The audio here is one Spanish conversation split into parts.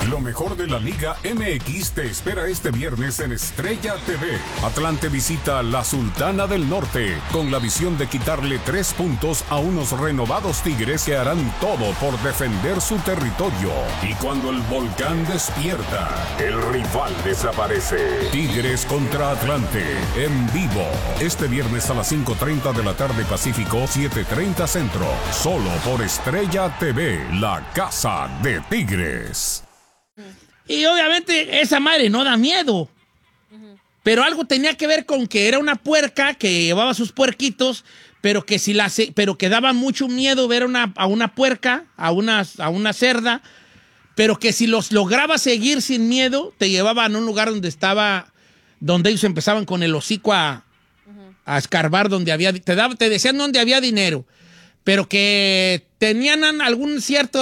Lo mejor de la Liga MX te espera este viernes en Estrella TV. Atlante visita a la Sultana del Norte con la visión de quitarle 3 puntos a unos renovados Tigres que harán todo por defender su territorio. Y cuando el volcán despierta, el rival desaparece. Tigres contra Atlante en vivo. Este viernes a las 5:30 de la tarde Pacífico, 7:30 Centro. Solo por Estrella TV, la casa de Tigres. Y obviamente esa madre no da miedo. Pero algo tenía que ver con que era una puerca que llevaba sus puerquitos, pero que daba mucho miedo ver a una puerca, a una cerda, pero que si los lograba seguir sin miedo, te llevaban a un lugar donde ellos empezaban con el hocico a escarbar donde había, te decían donde había dinero, pero que tenían algún cierto,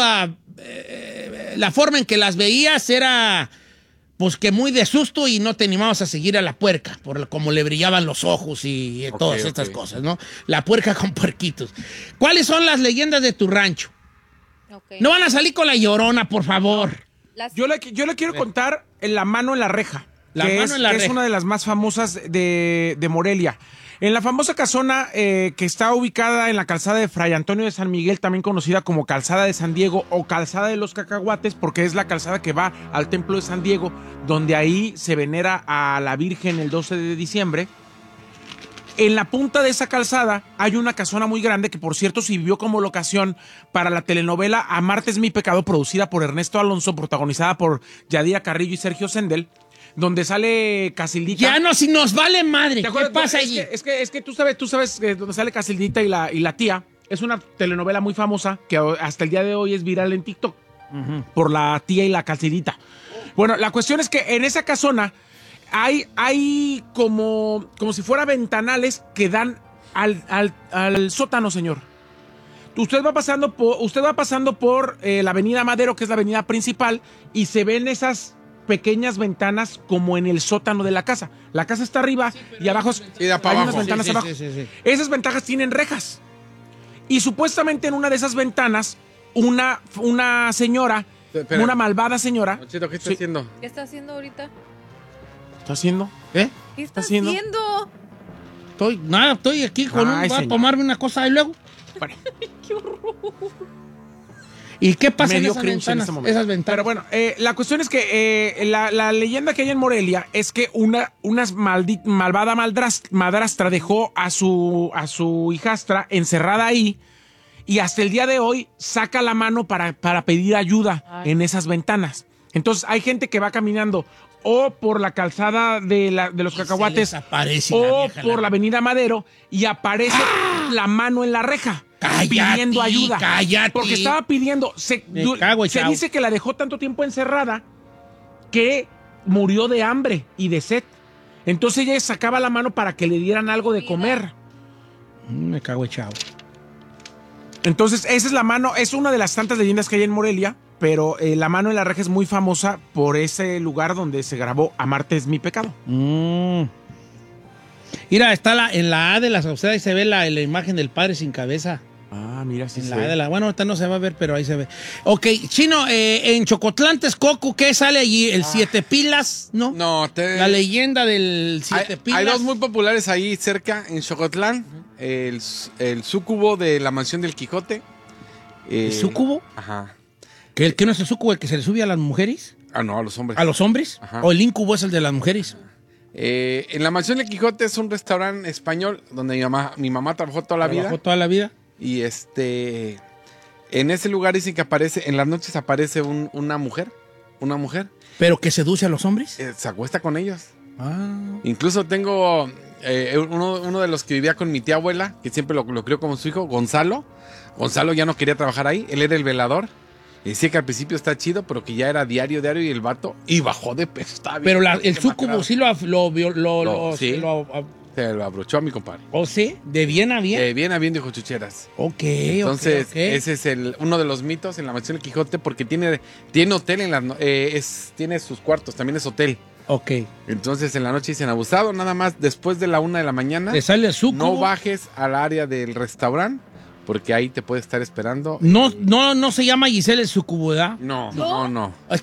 la forma en que las veías era pues que muy de susto y no te animabas a seguir a la puerca, por como le brillaban los ojos y todas estas cosas, ¿no? La puerca con puerquitos. ¿Cuáles son las leyendas de tu rancho? No van a salir con la Llorona, por favor. Yo le quiero contar La mano en la reja. Que es una de las más famosas de Morelia. En la famosa casona que está ubicada en la calzada de Fray Antonio de San Miguel, también conocida como Calzada de San Diego o Calzada de los Cacahuates, porque es la calzada que va al Templo de San Diego, donde ahí se venera a la Virgen el 12 de diciembre. En la punta de esa calzada hay una casona muy grande que, por cierto, sirvió como locación para la telenovela Amarte es mi pecado, producida por Ernesto Alonso, protagonizada por Yadira Carrillo y Sergio Sendel, donde sale Casildita. Ya no, si nos vale madre. ¿Qué pasa allí? Es que tú sabes donde sale Casildita y la tía. Es una telenovela muy famosa que hasta el día de hoy es viral en TikTok por la tía y la Casildita. Bueno, la cuestión es que en esa casona hay como si fuera ventanales que dan al sótano, señor. Usted va pasando por la avenida Madero, que es la avenida principal, y se ven esas pequeñas ventanas como en el sótano de la casa. La casa está arriba y abajo hay unas ventanas abajo. Sí. Esas ventanas tienen rejas. Y supuestamente en una de esas ventanas, una señora, una malvada señora... Chito, ¿qué está haciendo? ¿Qué está haciendo ahorita? ¿Está haciendo? ¿Qué está haciendo? Estoy aquí voy a tomarme una cosa y luego... Bueno. ¡Qué horror! ¿Y qué pasa en esas ventanas? Pero bueno, la cuestión es que la leyenda que hay en Morelia es que una malvada madrastra dejó a su hijastra encerrada ahí y hasta el día de hoy saca la mano para pedir ayuda en esas ventanas. Entonces hay gente que va caminando o por la calzada de los Cacahuates o por la avenida Madero y aparece la mano en la reja. Pidiendo ayuda. Cállate. Porque estaba pidiendo. Se dice que la dejó tanto tiempo encerrada que murió de hambre y de sed. Entonces ella sacaba la mano para que le dieran algo de comer. Me cago echado. Entonces, esa es la mano. Es una de las tantas leyendas que hay en Morelia. Pero la mano en la reja es muy famosa por ese lugar donde se grabó Amarte es mi pecado. Mira, está en la A de la sociedad y se ve la imagen del padre sin cabeza. Ah, mira, sí. En la A de bueno, ahorita no se va a ver, pero ahí se ve. Ok, Chino, en Chocotlán, Texcoco, ¿qué sale allí? ¿El Siete Pilas? ¿No? No, la leyenda del Siete Pilas. Hay dos muy populares ahí cerca, en Chocotlán. El súcubo de la mansión del Quijote. ¿El súcubo? Ajá. ¿Que no es el súcubo el que se le sube a las mujeres? Ah, no, a los hombres. ¿A los hombres? Ajá. ¿O el incubo es el de las mujeres? En la mansión del Quijote es un restaurante español donde mi mamá trabajó toda la vida. Y en ese lugar dicen que en las noches aparece una mujer. ¿Pero que seduce a los hombres? Se acuesta con ellos. Ah. Incluso tengo uno de los que vivía con mi tía abuela, que siempre lo crió como su hijo, Gonzalo. Gonzalo ya no quería trabajar ahí, él era el velador. Y decía que al principio está chido, pero que ya era diario y el vato y bajó de peso. Pero el súcubo sí se lo abrochó a mi compadre. ¿Oh, sí? ¿De bien a bien? De bien a bien, dijo Chucheras. Ok, entonces, okay. Ese es uno de los mitos en la mansión del Quijote, porque tiene hotel tiene sus cuartos, también es hotel. Ok. Entonces, en la noche dicen abusado, nada más después de la 1 de la mañana. ¿Te sale el súcubo? No bajes al área del restaurante, porque ahí te puede estar esperando. No se llama Giselle el súcubo, ¿verdad? No.